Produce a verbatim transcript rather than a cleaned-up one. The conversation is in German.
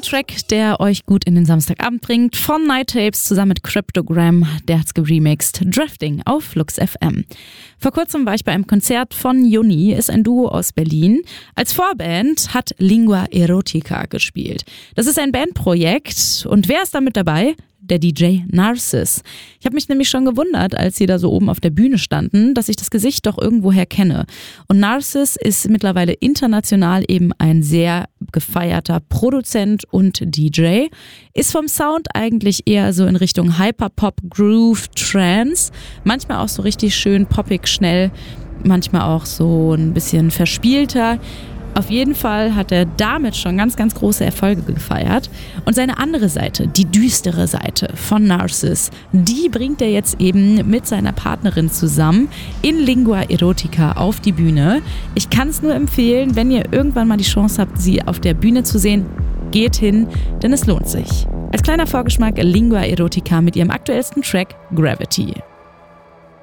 Track, der euch gut in den Samstagabend bringt, von Night Tapes zusammen mit Cryptogram, der hat's geremixed, Drifting auf Flux F M. Vor kurzem war ich bei einem Konzert von Juni, ist ein Duo aus Berlin. Als Vorband hat Lingua Erotica gespielt. Das ist ein Bandprojekt und wer ist da mit dabei? Der D J Narcis. Ich habe mich nämlich schon gewundert, als sie da so oben auf der Bühne standen, dass ich das Gesicht doch irgendwoher kenne. Und Narcis ist mittlerweile international eben ein sehr gefeierter Produzent und D J. Ist vom Sound eigentlich eher so in Richtung Hyperpop, Groove, Trance. Manchmal auch so richtig schön poppig, schnell. Manchmal auch so ein bisschen verspielter. Auf jeden Fall hat er damit schon ganz, ganz große Erfolge gefeiert. Und seine andere Seite, die düstere Seite von Narcis, die bringt er jetzt eben mit seiner Partnerin zusammen in Lingua Erotica auf die Bühne. Ich kann es nur empfehlen, wenn ihr irgendwann mal die Chance habt, sie auf der Bühne zu sehen, geht hin, denn es lohnt sich. Als kleiner Vorgeschmack Lingua Erotica mit ihrem aktuellsten Track Gravity.